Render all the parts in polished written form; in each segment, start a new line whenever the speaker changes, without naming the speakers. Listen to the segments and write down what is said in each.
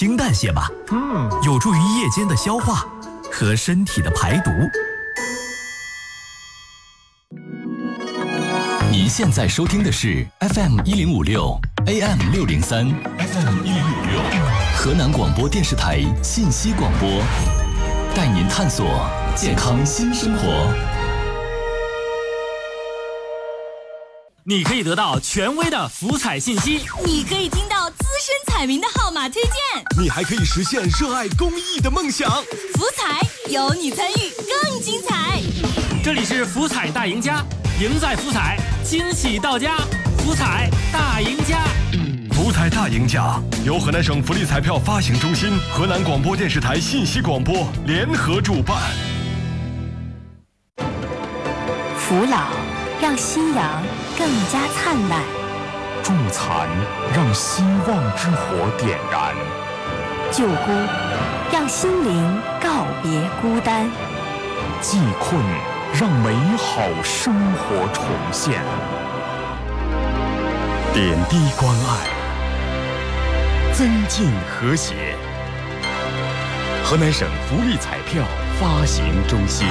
清淡些吧。有助于夜间的消化和身体的排毒。您现在收听的是 FM1056 AM603 FM1056 河南广播电视台信息广播，带您探索健康新生活。
你可以得到权威的福彩信息，
你可以听到资深彩民的号码推荐，
你还可以实现热爱公益的梦想。
福彩有你参与更精彩。
这里是福彩大赢家，赢在福彩，惊喜到家。福彩大赢家，
福彩大赢家由河南省福利彩票发行中心、河南广播电视台信息广播联合主办。
扶老让夕阳更加灿烂，
助残让希望之火点燃，
救孤让心灵告别孤单，
济困让美好生活重现。点滴关爱，增进和谐。河南省福利彩票发行中心。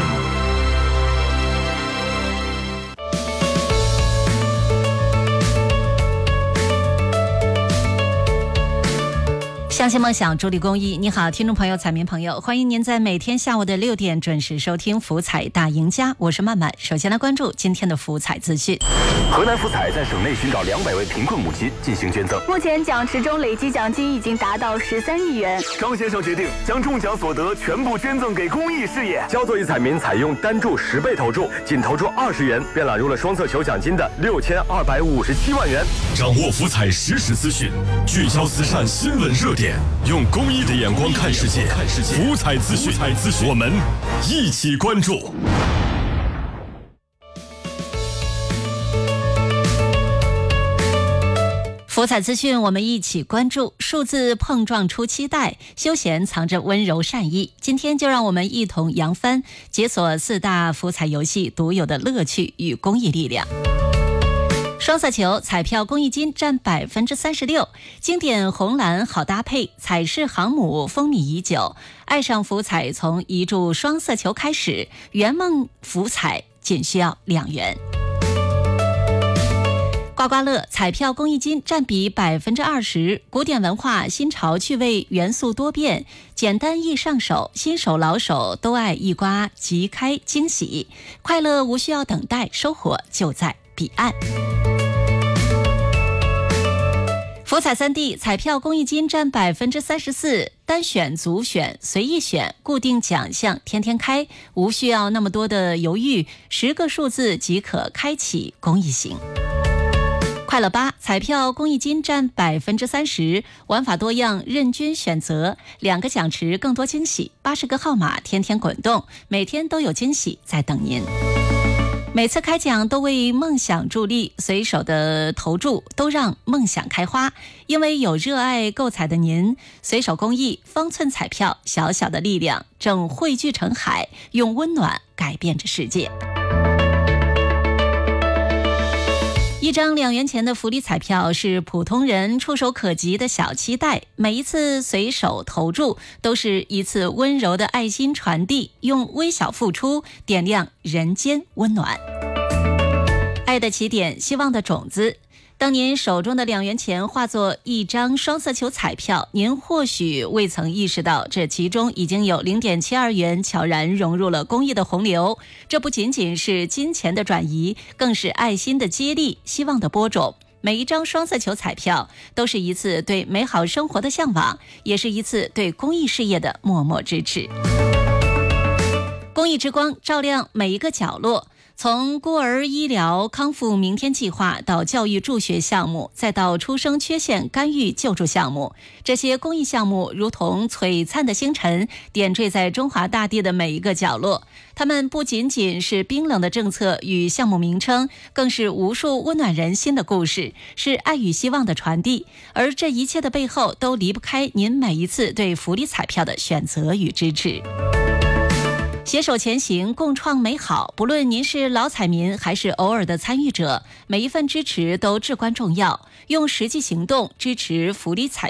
相信梦想，助力公益。你好，听众朋友、彩民朋友，欢迎您在每天下午的6点准时收听福彩大赢家，我是曼曼。首先来关注今天的福彩资讯。
河南福彩在省内寻找200位贫困母亲进行捐赠，
目前奖池中累计奖金已经达到13亿元。
张先生决定将中奖所得全部捐赠给公益事业。焦作一彩民采用单注10倍投注，仅投注20元，便揽入了双色球奖金的6257万元。
掌握福彩实时资讯，聚焦慈善新闻热点，用公益的眼光看世界。福彩资讯，我们一起关注。
福彩资讯，我们一起关注。数字碰撞出期待，休闲藏着温柔善意。今天就让我们一同扬帆，解锁4大福彩游戏独有的乐趣与公益力量。双色球彩票公益金占36%，经典红蓝好搭配，彩式航母风靡已久。爱上福彩从一注双色球开始，圆梦福彩仅需要2元。刮刮乐彩票公益金占比20%，古典文化新潮趣味元素多变，简单易上手，新手老手都爱一刮即开惊喜，快乐无需要等待，收获就在彼岸。福彩3D 彩票公益金占34%，单选、组选、随意选，固定奖项天天开，无需要那么多的犹豫，10个数字即可开启公益行。快乐8彩票公益金占30%，玩法多样，任君选择，2个奖池更多惊喜，80个号码天天滚动，每天都有惊喜在等您。每次开奖都为梦想助力，随手的投注都让梦想开花。因为有热爱购彩的您，随手公益，方寸彩票，小小的力量正汇聚成海，用温暖改变着世界。一张2元钱的福利彩票是普通人触手可及的小期待，每一次随手投注都是一次温柔的爱心传递，用微小付出点亮人间温暖。爱的起点，希望的种子。当您手中的2元钱化作一张双色球彩票，您或许未曾意识到，这其中已经有0.72元悄然融入了公益的洪流。这不仅仅是金钱的转移，更是爱心的接力，希望的播种。每一张双色球彩票都是一次对美好生活的向往，也是一次对公益事业的默默支持。公益之光照亮每一个角落，从孤儿医疗康复明天计划到教育助学项目，再到出生缺陷干预救助项目，这些公益项目如同璀璨的星辰，点缀在中华大地的每一个角落。它们不仅仅是冰冷的政策与项目名称，更是无数温暖人心的故事，是爱与希望的传递。而这一切的背后，都离不开您每一次对福利彩票的选择与支持。携手前行，共创美好。不论您是老彩民还是偶尔的参与者，每一份支持都至关重要。用实际行动支持福利彩